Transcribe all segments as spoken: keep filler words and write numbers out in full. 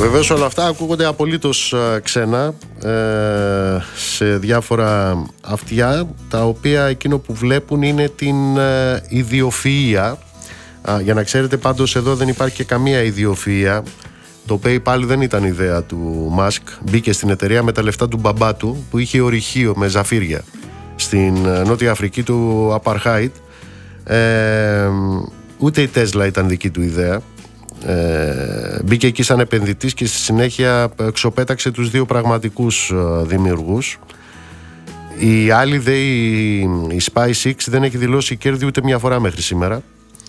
Βεβαίως όλα αυτά ακούγονται απολύτως ξένα ε, σε διάφορα αυτιά, τα οποία εκείνο που βλέπουν είναι την ε, ιδιοφυΐα. Α, για να ξέρετε πάντως εδώ δεν υπάρχει και καμία ιδιοφυΐα. Το PayPal δεν ήταν ιδέα του Musk. Μπήκε στην εταιρεία με τα λεφτά του μπαμπά του, που είχε ορυχείο με ζαφύρια στην Νότια Αφρική του Apartheid. ε, Ούτε η Tesla ήταν δική του ιδέα. Ε, μπήκε εκεί σαν επενδυτής και στη συνέχεια ξοπέταξε τους δύο πραγματικούς ε, δημιουργούς. Η άλλη δε, η, η SpaceX, δεν έχει δηλώσει κέρδη ούτε μια φορά μέχρι σήμερα.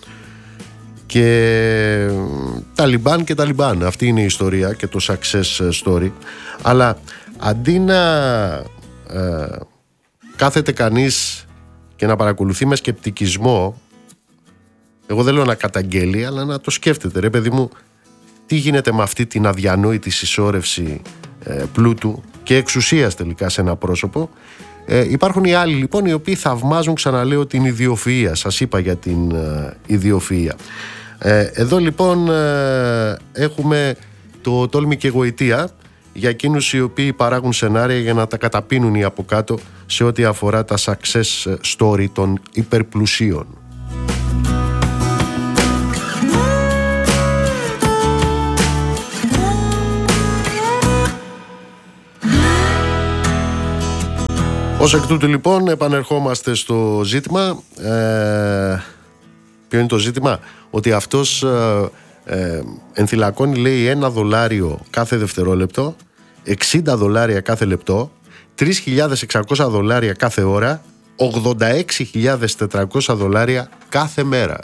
Και Ταλιμπάν και Ταλιμπάν, αυτή είναι η ιστορία και το success story. Αλλά αντί να ε, κάθεται κανείς και να παρακολουθεί με σκεπτικισμό, εγώ δεν λέω να καταγγέλει, αλλά να το σκέφτεται. Ρε παιδί μου, τι γίνεται με αυτή την αδιανόητη συσσόρευση ε, πλούτου και εξουσίας τελικά σε ένα πρόσωπο. Ε, υπάρχουν οι άλλοι λοιπόν οι οποίοι θαυμάζουν, ξαναλέω, την ιδιοφυΐα. Σας είπα για την ε, ιδιοφυΐα. Ε, εδώ λοιπόν ε, έχουμε το τόλμη και γοητεία για εκείνους οι οποίοι παράγουν σενάρια για να τα καταπίνουν οι από κάτω σε ό,τι αφορά τα success story των υπερπλουσίων. Ως εκ τούτου λοιπόν επανερχόμαστε στο ζήτημα. Ε, ποιο είναι το ζήτημα? Ότι αυτός ε, ε, ενθυλακώνει, λέει, ένα δολάριο κάθε δευτερόλεπτο, εξήντα δολάρια κάθε λεπτό, τρεις χιλιάδες εξακόσια δολάρια κάθε ώρα, ογδόντα έξι χιλιάδες τετρακόσια δολάρια κάθε μέρα.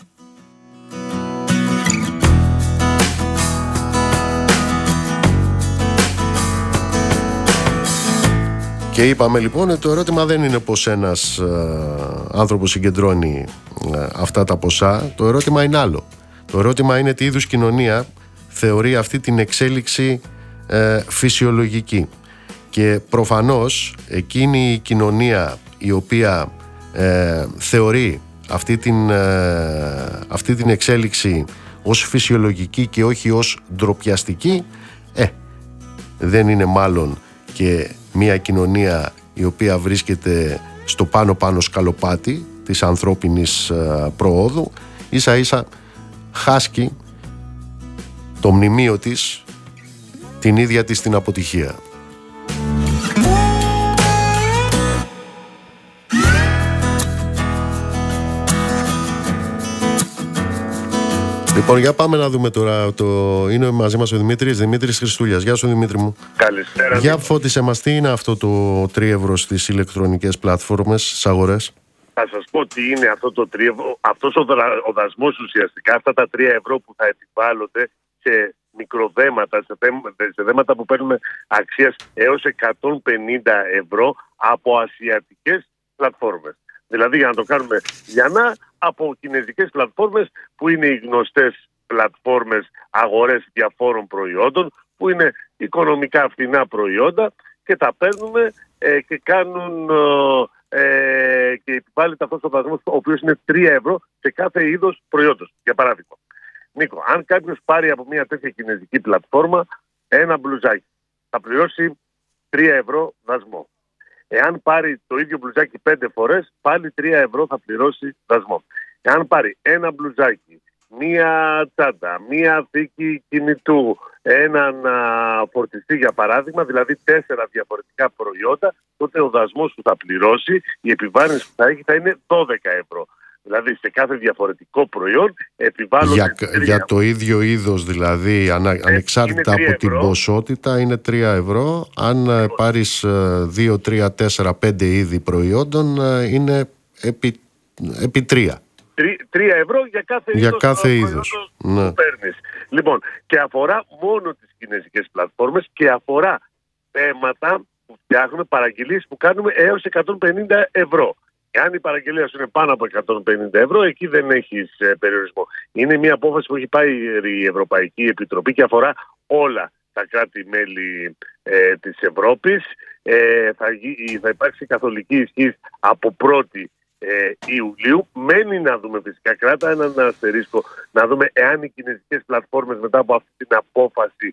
Και είπαμε λοιπόν ότι το ερώτημα δεν είναι πως ένας ε, άνθρωπος συγκεντρώνει ε, αυτά τα ποσά. Το ερώτημα είναι άλλο. Το ερώτημα είναι τι είδους κοινωνία θεωρεί αυτή την εξέλιξη ε, φυσιολογική. Και προφανώς εκείνη η κοινωνία η οποία ε, θεωρεί αυτή την, ε, αυτή την εξέλιξη ως φυσιολογική και όχι ως ντροπιαστική, ε, δεν είναι μάλλον και μια κοινωνία η οποία βρίσκεται στο πάνω-πάνω σκαλοπάτι της ανθρώπινης προόδου. Ίσα ίσα χάσκει το μνημείο της την ίδια της την αποτυχία. Λοιπόν, για πάμε να δούμε τώρα. Το... Είναι μαζί μας ο Δημήτρης, Δημήτρης Χριστούλιας. Γεια σου, Δημήτρη μου. Καλησπέρα. Για φώτισε μας, τι είναι αυτό το τρία ευρώ στις ηλεκτρονικές πλατφόρμες, στις αγορές? Θα σας πω τι είναι αυτό το τρία ευρώ. Αυτός ο, δρα... ο δασμός ουσιαστικά, αυτά τα τρία ευρώ που θα επιβάλλονται σε μικροδέματα, σε, θέ... σε δέματα που παίρνουν αξίας έως εκατόν πενήντα ευρώ από ασιατικές πλατφόρμες. Δηλαδή, για να το κάνουμε λιανά, από κινέζικες πλατφόρμες που είναι οι γνωστές πλατφόρμες αγορές διαφόρων προϊόντων, που είναι οικονομικά φθηνά προϊόντα και τα παίρνουμε ε, και κάνουν ε, και επιβάλλεται αυτός ο δασμός, ο οποίος είναι τρία ευρώ σε κάθε είδος προϊόντος. Για παράδειγμα, Νίκο, αν κάποιος πάρει από μια τέτοια κινέζικη πλατφόρμα ένα μπλουζάκι, θα πληρώσει τρία ευρώ δασμό. Εάν πάρει το ίδιο μπλουζάκι πέντε φορές, πάλι τρία ευρώ θα πληρώσει δασμό. Εάν πάρει ένα μπλουζάκι, μία τσάντα, μία θήκη κινητού, έναν α, φορτιστή για παράδειγμα, δηλαδή τέσσερα διαφορετικά προϊόντα, τότε ο δασμός που θα πληρώσει, η επιβάρυνση που θα έχει θα είναι δώδεκα ευρώ. Δηλαδή σε κάθε διαφορετικό προϊόν επιβάλλονται για, για το ίδιο είδος, δηλαδή ανα, ε, ανεξάρτητα από ευρώ. Την ποσότητα είναι τρία ευρώ. Αν ε, πάρεις δύο, τρία, τέσσερα, πέντε είδη προϊόντων είναι επί, επί τρία. τρία ευρώ για κάθε για είδος, κάθε είδος που ναι. παίρνεις. Λοιπόν, και αφορά μόνο τις κινέζικες πλατφόρμες και αφορά θέματα που φτιάχνουμε, παραγγελίες που κάνουμε έως εκατόν πενήντα ευρώ. Εάν η παραγγελία σου είναι πάνω από εκατόν πενήντα ευρώ, εκεί δεν έχεις ε, περιορισμό. Είναι μια απόφαση που έχει πάει η Ευρωπαϊκή Επιτροπή και αφορά όλα τα κράτη-μέλη ε, της Ευρώπης. Ε, θα, θα υπάρξει καθολική ισχύς από πρώτη ε, Ιουλίου. Μένει να δούμε φυσικά, κράτα έναν αστερίσκο, να δούμε εάν οι κινέζικες πλατφόρμες μετά από αυτή την απόφαση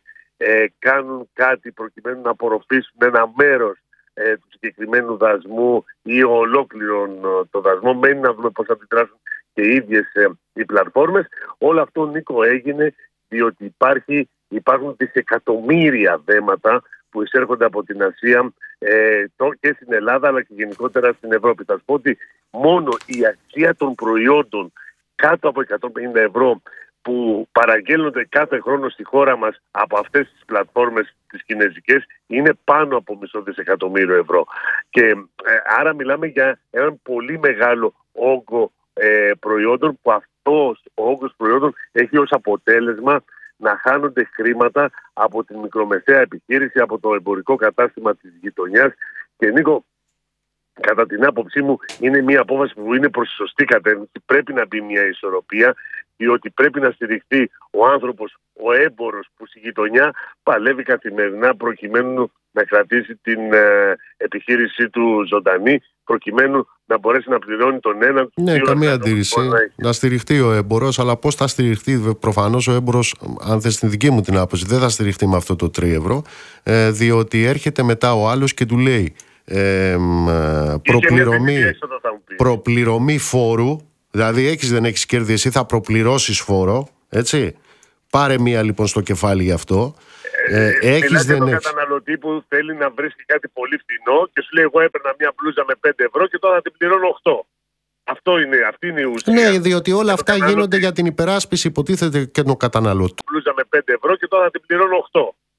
ε, κάνουν κάτι προκειμένου να απορροφήσουν ένα μέρος ε, του συγκεκριμένου δασμού ή ολόκληρον ε, το δασμό. Μένει να δούμε πώς θα αντιδράσουν και οι ίδιες ε, οι πλατφόρμες. Όλο αυτό, Νίκο, έγινε διότι υπάρχει, υπάρχουν δισεκατομμύρια δέματα που εισέρχονται από την Ασία ε, το, και στην Ελλάδα αλλά και γενικότερα στην Ευρώπη. Θα σου πω ότι μόνο η αξία των προϊόντων κάτω από εκατόν πενήντα ευρώ που παραγγέλνονται κάθε χρόνο στη χώρα μας από αυτές τις πλατφόρμες τις κινέζικες είναι πάνω από μισό δισεκατομμύριο ευρώ. Και ε, άρα μιλάμε για έναν πολύ μεγάλο όγκο ε, προϊόντων που αυτός ο όγκος προϊόντων έχει ως αποτέλεσμα να χάνονται χρήματα από την μικρομεσαία επιχείρηση, από το εμπορικό κατάστημα της γειτονιάς. Και Νίκο, κατά την άποψή μου, είναι μια απόφαση που είναι προς τη σωστή κατεύθυνση. Πρέπει να μπει μια ισορροπία, διότι πρέπει να στηριχθεί ο άνθρωπος, ο έμπορος που στη γειτονιά παλεύει καθημερινά προκειμένου να κρατήσει την ε, επιχείρησή του ζωντανή, προκειμένου να μπορέσει να πληρώνει τον έναν. Ναι, καμία αντίρρηση. Να, να στηριχτεί ο έμπορος, αλλά πώς θα στηριχτεί? Προφανώς ο έμπορος, αν θες την δική μου την άποψη, δεν θα στηριχτεί με αυτό το τρία ευρώ, ε, διότι έρχεται μετά ο άλλος και του λέει ε, προπληρωμή, προπληρωμή φόρου. Δηλαδή έχεις δεν έχεις κέρδη, εσύ θα προπληρώσεις φόρο, έτσι. Πάρε μία λοιπόν στο κεφάλι γι' αυτό. Ε, ε, έχεις δεν τον έχεις. Καταναλωτή που θέλει να βρίσκει κάτι πολύ φθηνό και σου λέει εγώ έπαιρνα μία μπλούζα με πέντε ευρώ και τώρα την πληρώνω οκτώ. Αυτό είναι, αυτή είναι η ουσία. Ναι, διότι όλα αυτά γίνονται για την υπεράσπιση, υποτίθεται, και τον καταναλωτή. Μπλούζα με πέντε ευρώ και τώρα την πληρώνω οκτώ.